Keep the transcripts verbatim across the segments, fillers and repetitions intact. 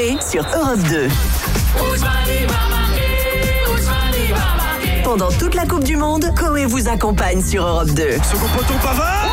Coé sur Europe deux. Pendant toute la Coupe du Monde, Coé vous accompagne sur Europe deux. Second poteau Pavard.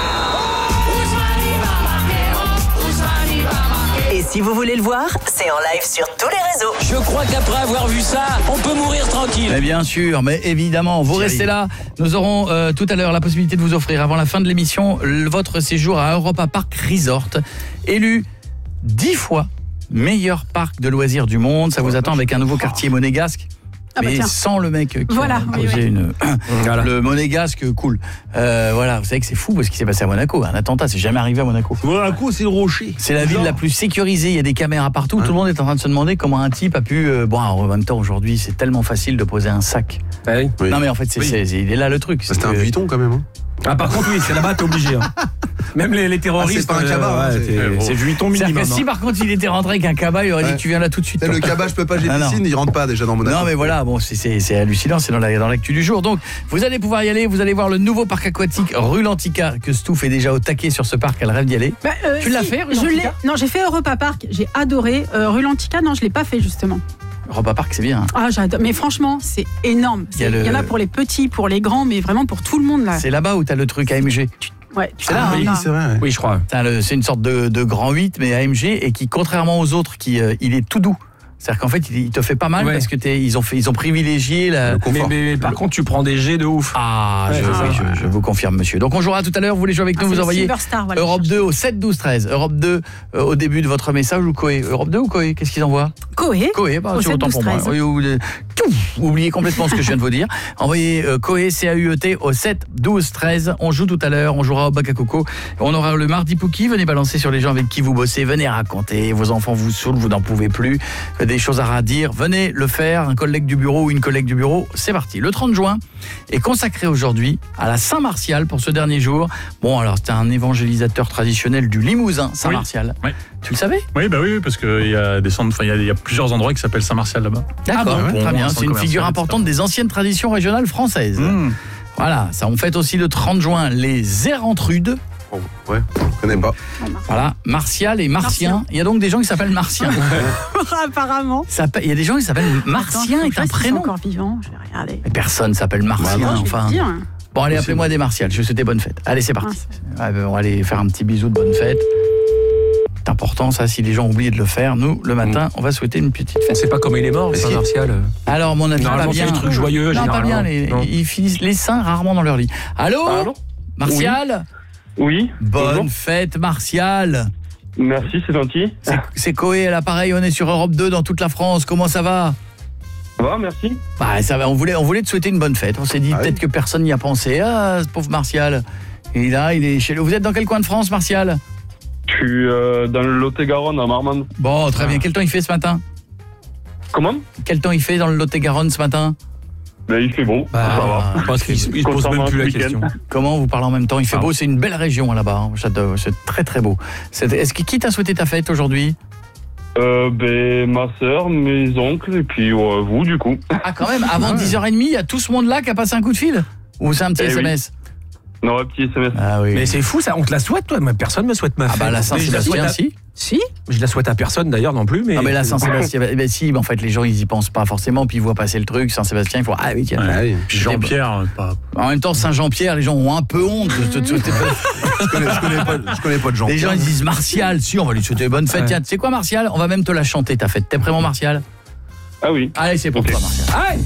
Et si vous voulez le voir, c'est en live sur tous les réseaux. Je crois qu'après avoir vu ça, on peut mourir tranquille. Mais bien sûr, mais évidemment, vous restez là. Nous aurons euh, tout à l'heure la possibilité de vous offrir, avant la fin de l'émission, le, votre séjour à Europa Park Resort, élu dix fois meilleur parc de loisirs du monde. Ça vous attend avec un nouveau quartier monégasque. Ah bah mais tiens. sans le mec qui Voilà, a oui, posé oui. une Voilà. le monégasque cool. Euh, voilà, vous savez que c'est fou parce qu'il s'est passé à Monaco, un attentat, c'est jamais arrivé à Monaco. Monaco, c'est le rocher. C'est la ville la plus sécurisée, il y a des caméras partout, tout le monde est en train de se demander comment un type a pu euh, bon, en même temps aujourd'hui, c'est tellement facile de poser un sac. Ah oui. Non mais en fait, c'est Oui. c'est- c'est- il est là le truc. C'était c'est un que- Vuitton quand même. Hein. Ah, par contre, oui, c'est là-bas, t'es obligé. Hein. Même les, les terroristes. Ah, c'est pas un cabas, hein, ouais, c'est- t'es- Ouais, bon. c'est Vuitton C'est-à-dire minimum. que si hein. par contre il était rentré avec un cabas, il aurait dit Ouais. que tu viens là tout de suite. Le toi. cabas, je peux pas, j'ai Ah, non. piscine, il rentre pas déjà dans Monaco. Non mais voilà, bon c'est c'est c'est hallucinant, c'est dans la dans l'actu du jour. Donc vous allez pouvoir y aller, vous allez voir le nouveau parc aquatique rue Lantica que Stouff est déjà au taquet sur ce parc, elle rêve d'y aller. Bah, euh, Tu l'as si, fait, rue je l'ai. Lantica Non, j'ai fait Europa Park, j'ai adoré. Euh, rue Lantica, non, je l'ai pas fait justement. Europa Park, c'est bien. Hein. Ah, j'adore. Mais franchement, c'est énorme. Il y a C'est- Il y, le- en a pour les petits, pour les grands, mais vraiment pour tout le monde là. C'est là-bas où t'as le truc A M G. Ouais, tu C'est là, ah, hein, Oui, là. c'est vrai. ouais. Oui, je crois. C'est un- c'est une sorte de, de grand huit mais A M G et qui contrairement aux autres qui euh, il est tout doux. C'est-à-dire qu'en fait, il, il te fait pas mal Ouais. parce que t'es, ils ont fait ils ont privilégié la Le confort. Mais, mais par contre, tu prends des jets de ouf. Ah, Ouais, je, c'est oui, ça. je, je vous confirme monsieur. Donc on jouera tout à l'heure, vous voulez jouer avec Ah, nous, c'est vous le envoyez Silver Star, voilà, Europe je deux au sept douze treize. Europe deux euh, au début de votre message ou Coé Europe deux ou Coé Qu'est-ce qu'ils envoient Coé. Coé, bah, Au c'est sept autant douze pour moi. treize. Oui, ou- ou- Tchouf, oubliez complètement ce que je viens de vous dire. Envoyez euh, Coé, C A U E T, au sept douze treize. On joue tout à l'heure, on jouera au bac à coco. On aura le mardi Pouki. Venez balancer sur les gens avec qui vous bossez. Venez raconter. Vos enfants vous saoulent, vous n'en pouvez plus. Des choses à redire. Venez le faire. Un collègue du bureau ou une collègue du bureau. C'est parti. Le trente juin est consacré aujourd'hui à la Saint-Martial pour ce dernier jour. Bon, alors, c'est un évangélisateur traditionnel du Limousin, Saint-Martial. Oui. Tu le savais? Oui, bah oui, oui, parce qu'il y a des centres, enfin, il y a- il y a plusieurs endroits qui s'appellent Saint-Martial là-bas. D'accord, Ah bah ouais. très bien. Bon, C'est une centre figure commercial, importante et cetera. des anciennes traditions régionales françaises. Mmh. Voilà, ça on fête aussi le trente juin les Érentrudes. Oh, ouais, je connais pas. Voilà, Martial et Martien. Martien. Il y a donc des gens qui s'appellent Martien. Apparemment. Ça s'appelle- Il y a des gens qui s'appellent Martien Attends, est je sais un pas s'ils sont prénom. encore vivant, je vais regarder. Mais personne s'appelle Martien, Attends, je vais enfin. te dire. Bon, allez, appelez-moi des Martial. Je vous souhaite bonne fête. Allez, c'est parti. Ouais, ben, on va aller faire un petit bisou de bonne fête. C'est important, ça, si les gens ont oublié de le faire. Nous, le matin, on va souhaiter une petite On fête. sait pas comment il est mort, Saint-Martial. Alors, mon avis, pas Normalement, bien. c'est des trucs joyeux, Non, pas généralement. bien. Les, Non. ils finissent les saints rarement dans leur lit. Allô, Allô Martial. Oui. Bonne bonjour. fête, Martial. Merci, c'est gentil. C'est- C'est Coé à l'appareil, on est sur Europe deux dans toute la France. Comment ça va? Ça va, merci. Bah, ça va, on voulait, on voulait te souhaiter une bonne fête. On s'est dit Ah oui. peut-être que personne n'y a pensé. Ah, ce pauvre Martial. Et là, il est chez le... Vous êtes dans quel coin de France, Martial? Je suis euh, dans le Lot-et-Garonne, à Marmande. Bon, très bien. Quel temps il fait ce matin? Comment Quel temps il fait dans le Lot-et-Garonne ce matin? Ben, il fait bon. Bah, ça va. je pense qu'il se il se pose Contrairement même à plus ce la week-end. question. Comment vous parlez en même temps? Il fait Ah. beau, c'est une belle région là-bas. hein. J'adore, c'est très très beau. C'est- Est-ce que qui t'a souhaité ta fête aujourd'hui? Euh, ben, ma soeur, mes oncles, et puis euh, vous, du coup. Ah, quand même, avant dix heures trente, il y a tout ce monde-là qui a passé un coup de fil? Ou c'est un petit Eh S M S? Non, un petit S M S. Ah oui. Mais c'est fou ça, on te la souhaite toi, mais personne me souhaite ma Ah fête. bah la Mais je la souhaite Saint-Sébastien, à- si. Si. Je la souhaite à personne d'ailleurs non plus, mais. Ah mais la Saint-Sébastien, eh ben si, mais en fait les gens ils y pensent pas forcément, puis ils voient passer le truc, Saint-Sébastien, ils font ah oui tiens. Ouais. Ah oui. Puis Jean-Pierre, euh, pas. En même temps Saint-Jean-Pierre, les gens ont un peu honte de te souhaiter. Je connais, je connais pas, je connais pas de gens. Les gens ils disent Martial, si on va lui souhaiter bonne fête. Ouais. Tiens, tu sais quoi Martial? On va même te la chanter ta fête. T'es prêt mon Martial? Ah oui. Allez c'est pour Ok. toi Martial. Aïe